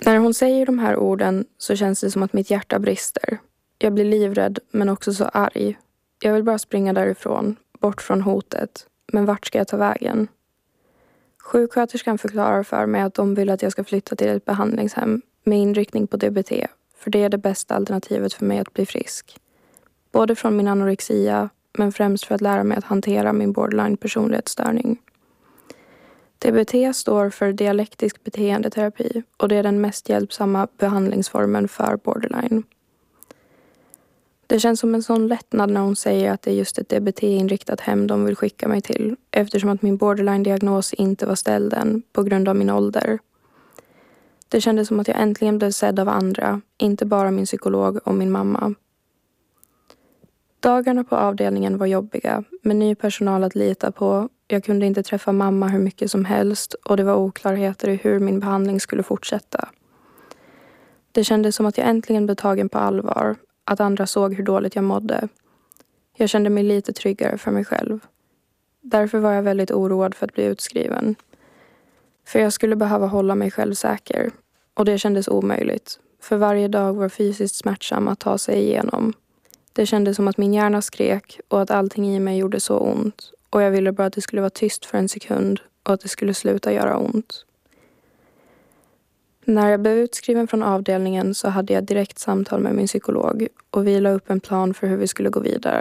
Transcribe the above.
När hon säger de här orden så känns det som att mitt hjärta brister. Jag blir livrädd men också så arg. Jag vill bara springa därifrån, bort från hotet. Men vart ska jag ta vägen? Sjuksköterskan förklarar för mig att de vill att jag ska flytta till ett behandlingshem med inriktning på DBT, för det är det bästa alternativet för mig att bli frisk. Både från min anorexia, men främst för att lära mig att hantera min borderline personlighetsstörning. DBT står för dialektisk beteendeterapi och det är den mest hjälpsamma behandlingsformen för borderline. Det känns som en sån lättnad när hon säger att det är just ett DBT-inriktat hem de vill skicka mig till, eftersom att min borderline-diagnos inte var ställd än på grund av min ålder. Det kändes som att jag äntligen blev sedd av andra, inte bara min psykolog och min mamma. Dagarna på avdelningen var jobbiga, med ny personal att lita på. Jag kunde inte träffa mamma hur mycket som helst och det var oklarheter i hur min behandling skulle fortsätta. Det kändes som att jag äntligen blev tagen på allvar, att andra såg hur dåligt jag mådde. Jag kände mig lite tryggare för mig själv. Därför var jag väldigt oroad för att bli utskriven. För jag skulle behöva hålla mig själv säker. Och det kändes omöjligt. För varje dag var fysiskt smärtsam att ta sig igenom. Det kändes som att min hjärna skrek och att allting i mig gjorde så ont. Och jag ville bara att det skulle vara tyst för en sekund och att det skulle sluta göra ont. När jag blev utskriven från avdelningen så hade jag direkt samtal med min psykolog och vi la upp en plan för hur vi skulle gå vidare.